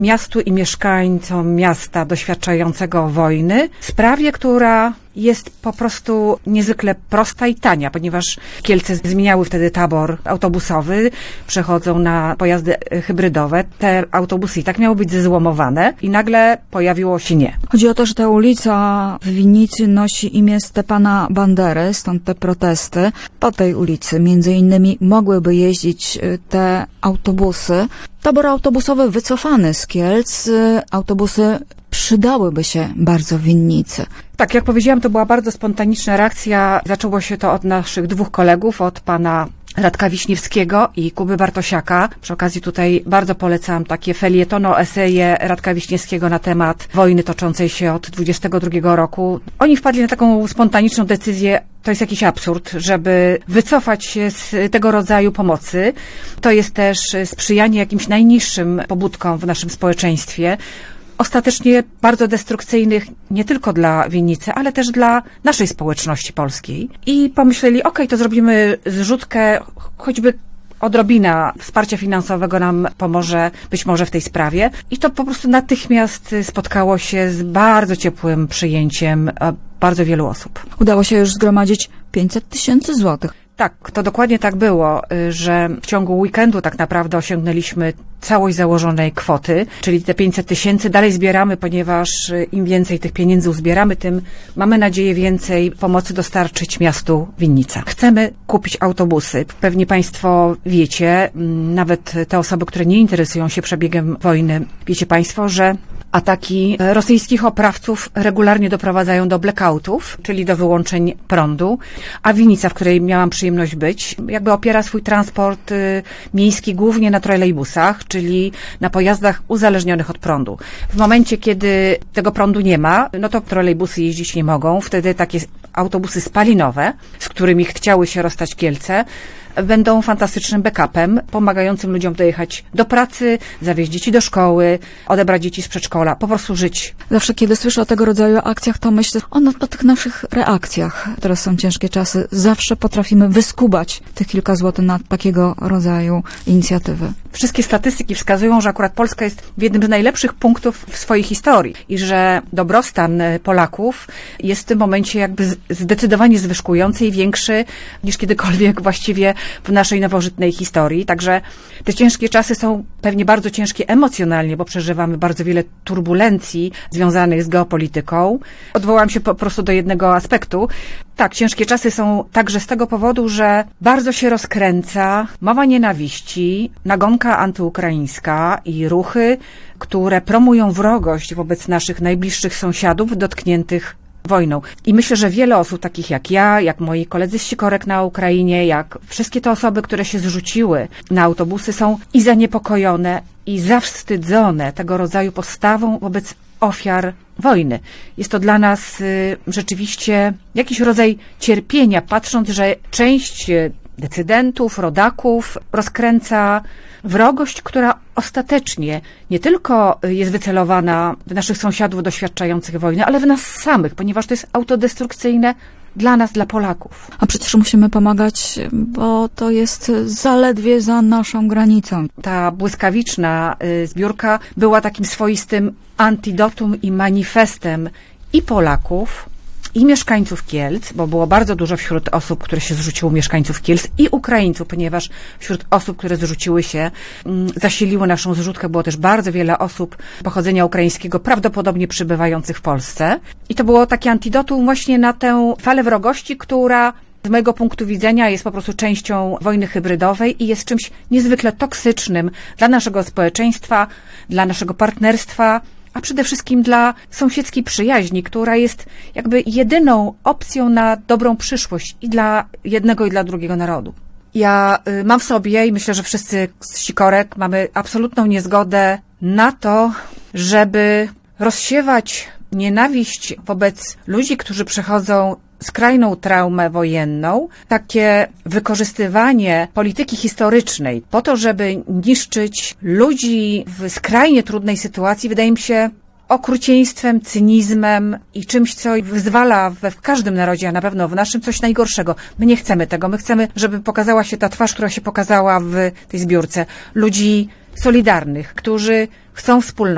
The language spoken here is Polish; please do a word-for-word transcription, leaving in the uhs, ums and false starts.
miastu i mieszkańcom miasta doświadczającego wojny, sprawie, która jest po prostu niezwykle prosta i tania, ponieważ Kielce zmieniały wtedy tabor autobusowy, przechodzą na pojazdy hybrydowe. Te autobusy i tak miały być zezłomowane i nagle pojawiło się nie. Chodzi o to, że ta ulica w Winnicy nosi imię Stepana Bandery, stąd te protesty. Po tej ulicy między innymi mogłyby jeździć te autobusy. Tabor autobusowy wycofany z Kielc, autobusy przydałyby się bardzo w Winnicy. Tak, jak powiedziałam, to była bardzo spontaniczna reakcja. Zaczęło się to od naszych dwóch kolegów, od pana Radka Wiśniewskiego i Kuby Bartosiaka. Przy okazji tutaj bardzo polecam takie felietono, eseje Radka Wiśniewskiego na temat wojny toczącej się od dwudziestego drugiego roku. Oni wpadli na taką spontaniczną decyzję. To jest jakiś absurd, żeby wycofać się z tego rodzaju pomocy. To jest też sprzyjanie jakimś najniższym pobudkom w naszym społeczeństwie. Ostatecznie bardzo destrukcyjnych nie tylko dla Winnicy, ale też dla naszej społeczności polskiej. I pomyśleli, okej, to zrobimy zrzutkę, choćby odrobina wsparcia finansowego nam pomoże być może w tej sprawie. I to po prostu natychmiast spotkało się z bardzo ciepłym przyjęciem bardzo wielu osób. Udało się już zgromadzić pięćset tysięcy złotych. Tak, to dokładnie tak było, że w ciągu weekendu tak naprawdę osiągnęliśmy całość założonej kwoty, czyli te pięćset tysięcy. Dalej zbieramy, ponieważ im więcej tych pieniędzy uzbieramy, tym mamy nadzieję więcej pomocy dostarczyć miastu Winnica. Chcemy kupić autobusy. Pewnie Państwo wiecie, nawet te osoby, które nie interesują się przebiegiem wojny, wiecie Państwo, że ataki rosyjskich oprawców regularnie doprowadzają do blackoutów, czyli do wyłączeń prądu, a Winnica, w której miałam przyjemność być, jakby opiera swój transport y, miejski głównie na trolejbusach, czyli na pojazdach uzależnionych od prądu. W momencie, kiedy tego prądu nie ma, no to trolejbusy jeździć nie mogą, wtedy takie autobusy spalinowe, z którymi chciały się rozstać Kielce, będą fantastycznym backupem, pomagającym ludziom dojechać do pracy, zawieźć dzieci do szkoły, odebrać dzieci z przedszkola, po prostu żyć. Zawsze, kiedy słyszę o tego rodzaju akcjach, to myślę o, o tych naszych reakcjach. Teraz są ciężkie czasy. Zawsze potrafimy wyskubać tych kilka złotych na takiego rodzaju inicjatywy. Wszystkie statystyki wskazują, że akurat Polska jest w jednym z najlepszych punktów w swojej historii i że dobrostan Polaków jest w tym momencie jakby zdecydowanie zwyżkujący i większy niż kiedykolwiek właściwie w naszej nowożytnej historii. Także te ciężkie czasy są pewnie bardzo ciężkie emocjonalnie, bo przeżywamy bardzo wiele turbulencji związanych z geopolityką. Odwołam się po prostu do jednego aspektu. Tak, ciężkie czasy są także z tego powodu, że bardzo się rozkręca mowa nienawiści, nagonka antyukraińska i ruchy, które promują wrogość wobec naszych najbliższych sąsiadów dotkniętych wojną. I myślę, że wiele osób, takich jak ja, jak moi koledzy z Sikorek na Ukrainie, jak wszystkie te osoby, które się zrzuciły na autobusy, są i zaniepokojone, i zawstydzone tego rodzaju postawą wobec ofiar wojny. Jest to dla nas y, rzeczywiście jakiś rodzaj cierpienia, patrząc, że część decydentów, rodaków rozkręca wrogość, która ostatecznie nie tylko jest wycelowana w naszych sąsiadów doświadczających wojny, ale w nas samych, ponieważ to jest autodestrukcyjne dla nas, dla Polaków. A przecież musimy pomagać, bo to jest zaledwie za naszą granicą. Ta błyskawiczna zbiórka była takim swoistym antidotum i manifestem i Polaków, i mieszkańców Kielc, bo było bardzo dużo wśród osób, które się zrzuciło mieszkańców Kielc, i Ukraińców, ponieważ wśród osób, które zrzuciły się, zasiliły naszą zrzutkę, było też bardzo wiele osób pochodzenia ukraińskiego, prawdopodobnie przybywających w Polsce. I to było takie antidotum właśnie na tę falę wrogości, która z mojego punktu widzenia jest po prostu częścią wojny hybrydowej i jest czymś niezwykle toksycznym dla naszego społeczeństwa, dla naszego partnerstwa, a przede wszystkim dla sąsiedzkiej przyjaźni, która jest jakby jedyną opcją na dobrą przyszłość i dla jednego, i dla drugiego narodu. Ja y, mam w sobie, i myślę, że wszyscy z Sikorek mamy absolutną niezgodę na to, żeby rozsiewać nienawiść wobec ludzi, którzy przechodzą skrajną traumę wojenną, takie wykorzystywanie polityki historycznej po to, żeby niszczyć ludzi w skrajnie trudnej sytuacji, wydaje mi się okrucieństwem, cynizmem i czymś, co wyzwala we w każdym narodzie, a na pewno w naszym, coś najgorszego. My nie chcemy tego. My chcemy, żeby pokazała się ta twarz, która się pokazała w tej zbiórce. Ludzi solidarnych, którzy chcą wspólnoty.